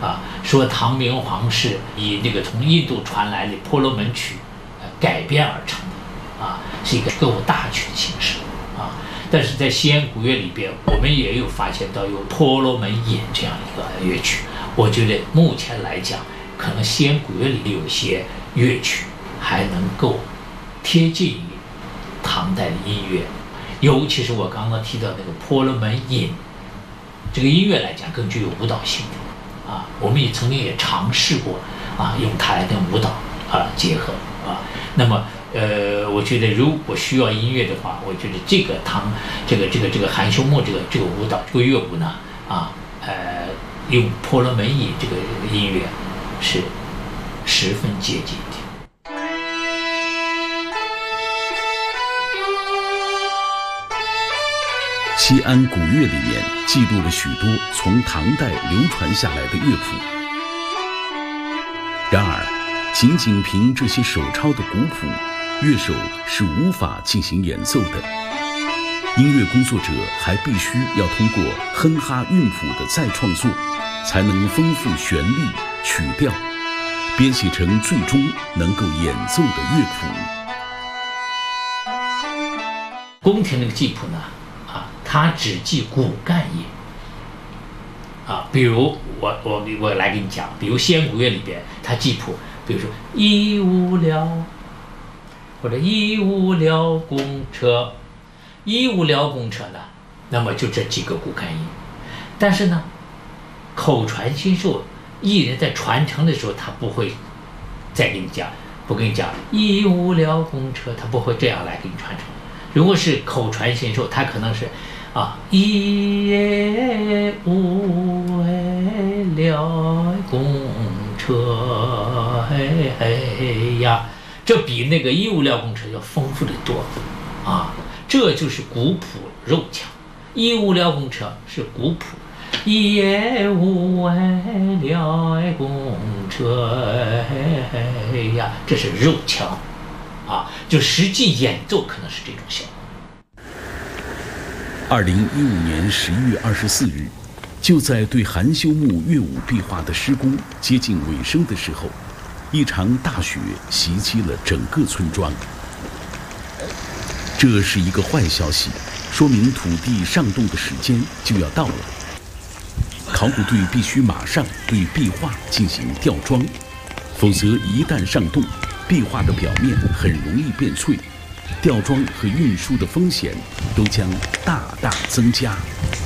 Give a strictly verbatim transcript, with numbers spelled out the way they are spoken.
啊，说唐明皇是以那个从印度传来的婆罗门曲、呃、改编而成的，啊，是一个歌舞大曲的形式啊。但是在西安古乐里边，我们也有发现到有婆罗门引这样一个乐曲。我觉得目前来讲，可能西安古乐里有些乐曲还能够贴近于唐代的音乐，尤其是我刚刚提到那个婆罗门引这个音乐来讲，更具有舞蹈性的啊。我们也曾经也尝试过啊，用它来跟舞蹈啊结合啊。那么呃，我觉得如果需要音乐的话，我觉得这个唐这个这个这个含羞木这个这个舞蹈这个乐舞呢啊呃，用婆罗门引这个音乐是十分接近的。 西安古乐里面记录了许多从唐代流传下来的乐谱，然而仅仅凭这些手抄的古谱，乐手是无法进行演奏的。音乐工作者还必须要通过哼哈韵谱的再创作，才能丰富旋律曲调，编写成最终能够演奏的乐谱。 宫廷那个记谱呢啊，它只记骨干音啊。比如我我我来给你讲，比如西安古乐里边它记谱，比如说一无聊或者一无聊公车，一无聊公车呢，那么就这几个骨干音。但是呢，口传心授，艺人在传承的时候，他不会再给你讲，不跟你讲一无聊公车，他不会这样来给你传承。如果是口传心授，他可能是啊一无聊公车，嘿嘿呀，这比那个一无聊公车要丰富的多啊！这就是古朴肉腔。一无聊公车是古朴，一无聊公车，嘿嘿呀，这是肉腔啊！就实际演奏可能是这种效果。 二零一五年十一月二十四日，就在对含羞木乐舞壁画的施工接近尾声的时候，一场大雪袭击了整个村庄。这是一个坏消息，说明土地上冻的时间就要到了。考古队必须马上对壁画进行吊装，否则一旦上冻，壁画的表面很容易变脆，吊装和运输的风险都将大大增加。